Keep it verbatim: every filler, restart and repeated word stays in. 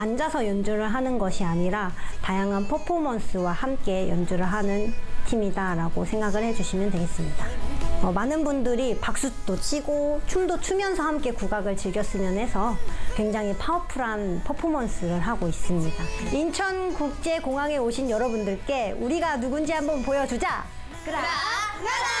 앉아서 연주를 하는 것이 아니라 다양한 퍼포먼스와 함께 연주를 하는 팀이다라고 생각을 해주시면 되겠습니다. 어, 많은 분들이 박수도 치고 춤도 추면서 함께 국악을 즐겼으면 해서 굉장히 파워풀한 퍼포먼스를 하고 있습니다. 인천국제공항에 오신 여러분들께 우리가 누군지 한번 보여주자! 그라! 나라!